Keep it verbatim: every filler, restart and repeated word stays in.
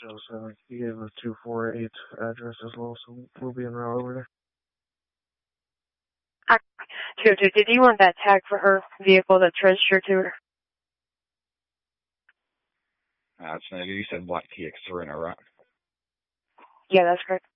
oh seven. He gave a two four eight address as well, so we'll be en route over there. two two, did you want that tag for her vehicle that's registered to her? That's uh, you said black T X three, right? Yeah, that's correct.